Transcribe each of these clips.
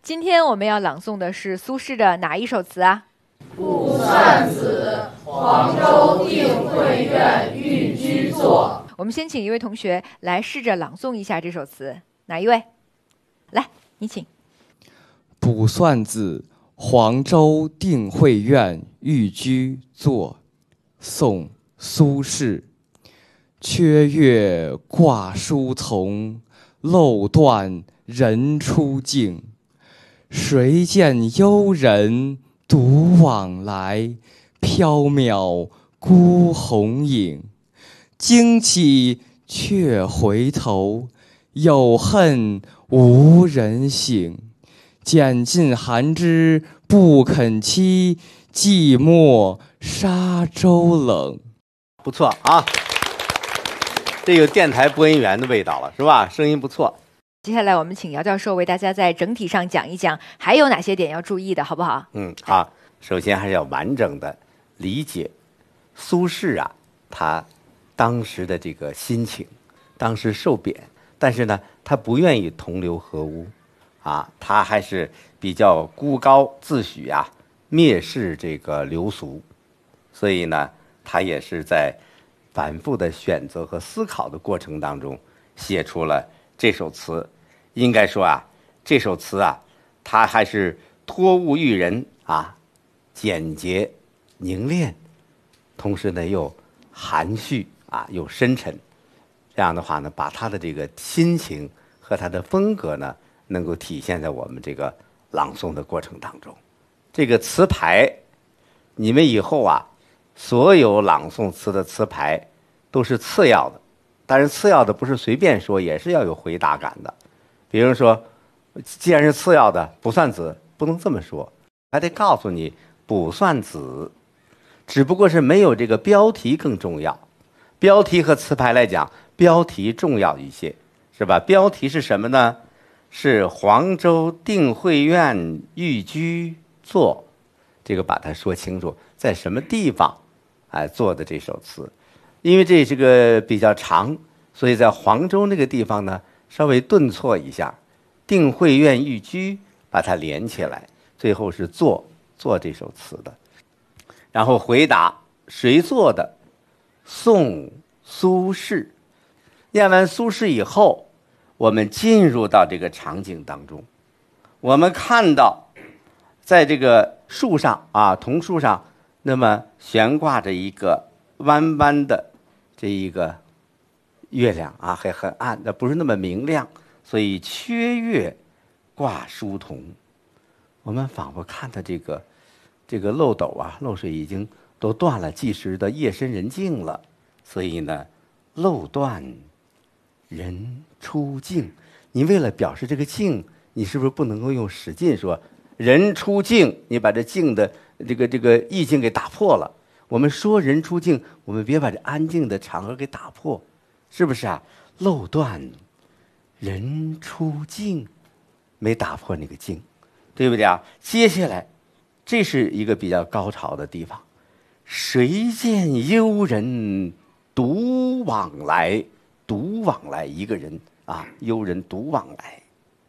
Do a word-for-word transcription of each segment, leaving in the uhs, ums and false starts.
今天我们要朗诵的是苏轼的哪一首词啊？ 卜算子·黄州定慧院寓居作。 我们先请一位同学来试着朗诵一下这首词，哪一位？来，你请。 卜算子·黄州定慧院寓居作，宋·苏轼。缺月挂书从，漏断人初静。谁见幽人独往来，缥缈孤鸿影。惊起却回头，有恨无人省。拣尽寒枝不肯栖，寂寞沙洲冷。 不错啊，这有电台播音员的味道了，是吧？声音不错。 接下来我们请姚教授为大家在整体上讲一讲，还有哪些点要注意的，好不好？ 嗯，好。首先还是要完整的理解苏轼啊，他当时的这个心情。当时受贬，但是呢，他不愿意同流合污，啊，他还是比较孤高自诩啊，蔑视这个流俗，所以呢，他也是在反复的选择和思考的过程当中，写出了这首词。应该说啊，这首词啊，他还是托物育人啊，简洁凝练，同时呢又含蓄啊，又深沉。这样的话呢，把他的这个心情和他的风格呢，能够体现在我们这个朗诵的过程当中。这个词牌，你们以后啊，所有朗诵词的词牌都是次要的，但是次要的不是随便说，也是要有回答感的。比如说，既然是次要的，卜算子不能这么说，还得告诉你卜算子，只不过是没有这个标题更重要。标题和词牌来讲，标题重要一些，是吧？标题是什么呢？是黄州定慧院寓居作，这个把它说清楚，在什么地方哎做的这首词。因为这是个比较长，所以在黄州那个地方呢，稍微顿挫一下，定慧院寓居把它连起来，最后是作作这首词的。然后回答谁做的？宋苏轼。念完苏轼以后，我们进入到这个场景当中，我们看到在这个树上啊，桐树上，那么悬挂着一个弯弯的这一个月亮啊，还很暗，那不是那么明亮，所以缺月挂书童。我们仿佛看到这个这个漏斗啊，漏水已经都断了，计时的夜深人静了，所以呢，漏断人初静。你为了表示这个静，你是不是不能够用使劲说人初静？你把这静的这个这个意境给打破了。我们说人初静，我们别把这安静的场合给打破，是不是啊？漏断人初静，没打破那个静，对不对啊？接下来，这是一个比较高潮的地方。谁见幽人独往来？独往来，一个人啊，幽人独往来。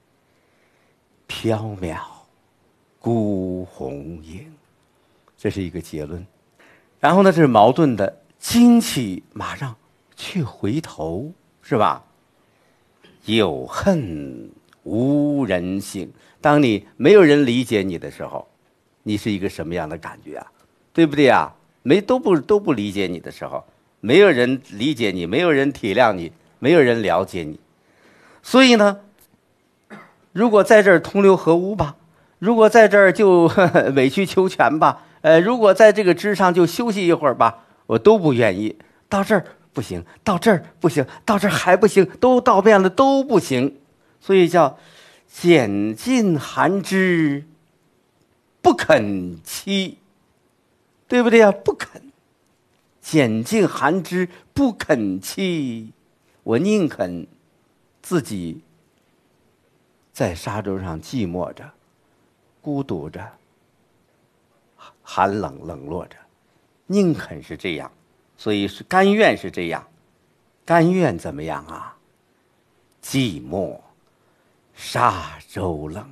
缥缈孤鸿影，这是一个结论。然后呢，这是矛盾的，惊起马上去回头，是吧？有恨无人省。当你没有人理解你的时候，你是一个什么样的感觉啊？对不对啊？没都不都不理解你的时候，没有人理解你，没有人体谅你，没有人了解你。所以呢，如果在这儿同流合污吧，如果在这儿就呵呵委曲求全吧，呃，如果在这个枝上就休息一会儿吧，我都不愿意。到这儿不行，到这儿不行，到这儿还不行，都到遍了都不行。所以叫拣尽寒枝不肯栖，对不对呀？不肯拣尽寒枝不肯栖，我宁肯自己在沙洲上寂寞着，孤独着，寒冷冷落着，宁肯是这样，所以是甘愿是这样，甘愿怎么样啊？寂寞沙洲冷。